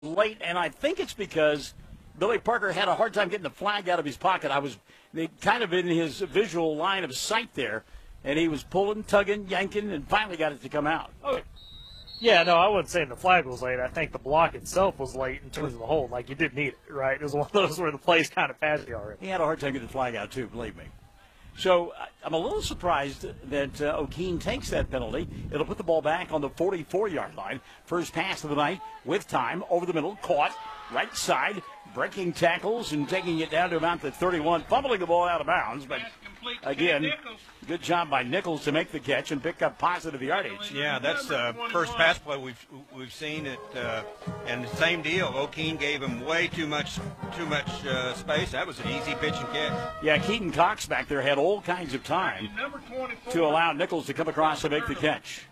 late, and I think it's because Billy Parker had a hard time getting the flag out of his pocket. I was kind of in his visual line of sight there, and he was pulling, tugging, yanking, and finally got it to come out. Oh, yeah, no, I wouldn't say the flag was late. I think the block itself was late in terms of the hold. Like, you didn't need it, right? It was one of those where the play's kind of passed you already. He had a hard time getting the flag out, too, believe me. So I'm a little surprised that O'Keene takes that penalty. It'll put the ball back on the 44-yard line. First pass of the night with time, over the middle, caught, right side, breaking tackles and taking it down to about the 31, fumbling the ball out of bounds. But again, good job by Nichols to make the catch and pick up positive yardage. Yeah, that's the first pass play we've seen it, and the same deal. O'Keene gave him way too much space. That was an easy pitch and catch. Yeah, Keaton Cox back there had all kinds of time to allow Nichols to come across and make the catch.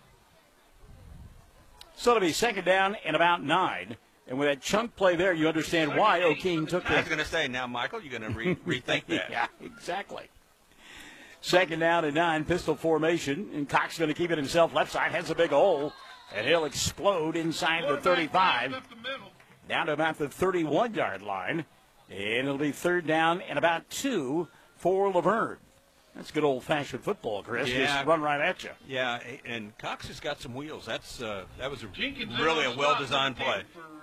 So it'll be second down and about 9. And with that chunk play there, you understand why O'Keene took that. I was going to say, now, Michael, you're going to rethink that. Yeah, exactly. Second down and 9, pistol formation, and Cox going to keep it himself. Left side has a big hole, and he'll explode inside the 35, down to about the 31-yard line. And it'll be third down and about 2 for Laverne. That's good old-fashioned football, Chris. Yeah. Just run right at you. Yeah, and Cox has got some wheels. That was really a well-designed play.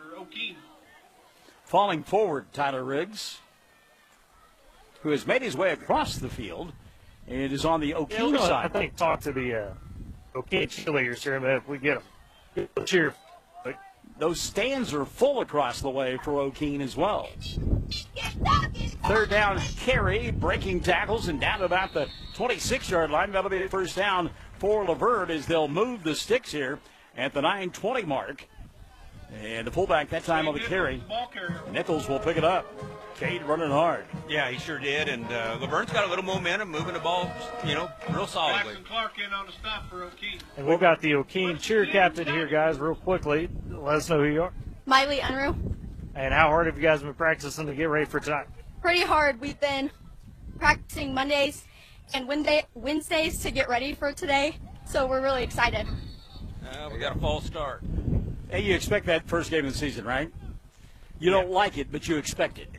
Falling forward, Tyler Riggs, who has made his way across the field and is on the O'Keene side. I think talk to the O'Keene cheerleaders here, man, if we get them. Cheer. Those stands are full across the way for O'Keene as well. Third down carry, breaking tackles, and down to about the 26-yard line. That'll be the first down for Laverne as they'll move the sticks here at the 9:20 mark. And the fullback that time on the carry. Nichols will pick it up. Cade running hard. Yeah, he sure did. And Laverne's got a little momentum, moving the ball, real solidly. Jackson Clark in on the stop for O'Keene. And we've got the O'Keene cheer captain here, guys, real quickly. Let us know who you are. Miley Unruh. And how hard have you guys been practicing to get ready for tonight? Pretty hard. We've been practicing Mondays and Wednesdays to get ready for today, so we're really excited. We got a false start. Hey, you expect that first game of the season, right? You don't like it, but you expect it. Yeah.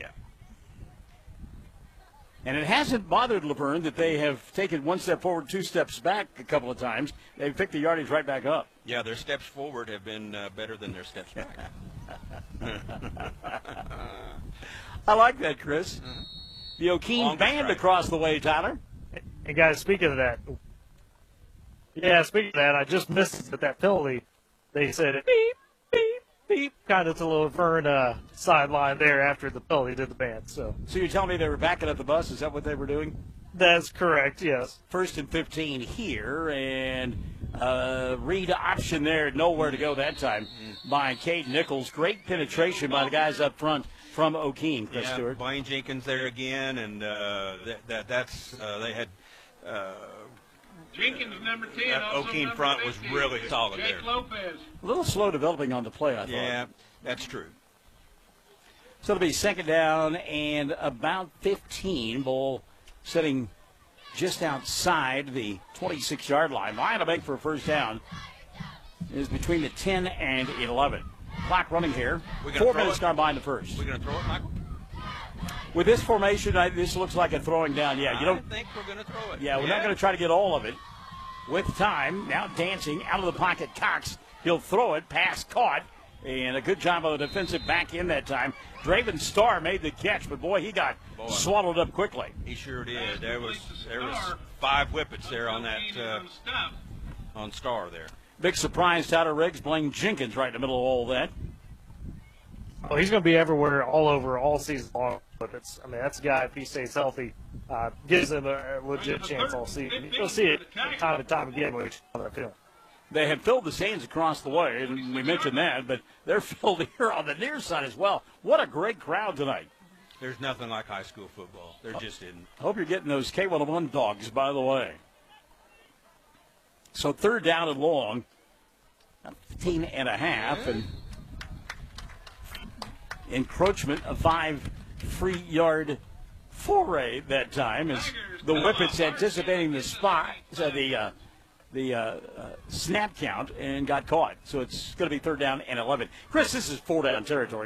And it hasn't bothered Laverne that they have taken one step forward, 2 steps back a couple of times. They've picked the yardage right back up. Yeah, their steps forward have been better than their steps back. I like that, Chris. Mm-hmm. The O'Keene band across the way, Tyler. And guys, speaking of that, I just missed that penalty. They said it beep, beep, beep, kind of to Laverne sideline there after the penalty did the band. So you're telling me they were backing up the bus? Is that what they were doing? That's correct, yes. First and 15 here, and read option there, nowhere to go that time by Cade Nichols. Great penetration by the guys up front from O'Keene, Chris Stewart. Blaine Jenkins there again, and they had Jenkins, number 10. O'Keene front was really solid Jake there. Lopez. A little slow developing on the play, I thought. Yeah, that's true. So it'll be second down and about 15. Ball sitting just outside the 26-yard line. Line to make for a first down is between the 10 and 11. Clock running here. 4 minutes gone by in the first. We're going to throw it, Michael? With this formation, this looks like a throwing down. Yeah, I think we're going to throw it. Yeah, we're not going to try to get all of it. With time, now dancing out of the pocket, Cox. He'll throw it, pass caught, and a good job of the defensive back in that time. Draven Starr made the catch, but boy, he got swallowed up quickly. He sure did. There was 5 whippets there on that on Starr there. Big surprise, Tyler Riggs, Blaine Jenkins right in the middle of all that. Well, he's going to be everywhere, all over, all season long. But that's a guy, if he stays healthy, gives him a legit chance all season. You'll see it time and time again with that field. They have filled the stands across the way, and we mentioned that, but they're filled here on the near side as well. What a great crowd tonight. There's nothing like high school football. There just isn't. Hope you're getting those K101 dogs, by the way. So third down and long, 15 and a half, and encroachment of 5 free-yard foray that time as the Whippets anticipating the spot, the snap count and got caught. So it's going to be 3rd down and 11. Chris, this is 4-down territory.